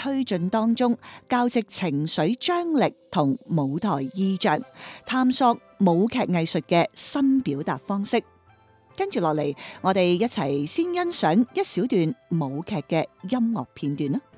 推進當中，交織情緒張力同舞台意象，探索舞劇藝術嘅新表達方式。跟住落嚟，我哋一齊先欣賞一小段舞劇嘅音樂片段啦。